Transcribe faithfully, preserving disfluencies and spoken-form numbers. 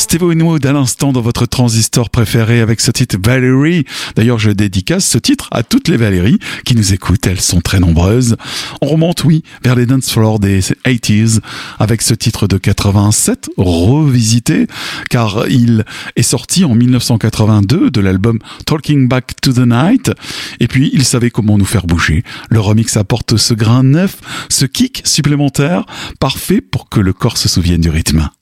Stevie Winwood à l'instant dans votre transistor préféré avec ce titre Valerie. D'ailleurs, je dédicace ce titre à toutes les Valérie qui nous écoutent. Elles sont très nombreuses. On remonte, oui, vers les dance floors des eighties avec ce titre de quatre-vingt-sept revisité car il est sorti en mille neuf cent quatre-vingt-deux de l'album Talking Back to the Night. Et puis, il savait comment nous faire bouger. Le remix apporte ce grain neuf, ce kick supplémentaire, parfait pour que le corps se souvienne du rythme.